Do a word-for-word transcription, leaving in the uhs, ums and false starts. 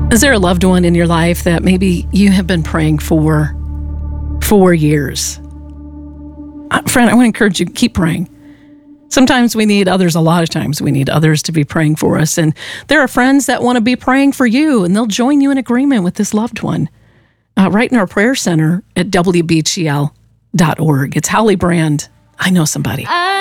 Is there a loved one in your life that maybe you have been praying for for years? Uh, friend, I want to encourage you, keep praying. Sometimes we need others, a lot of times we need others to be praying for us. And there are friends that want to be praying for you, and they'll join you in agreement with this loved one. Uh, right in our prayer center at W B G L dot org. It's Holly Brand. I know somebody.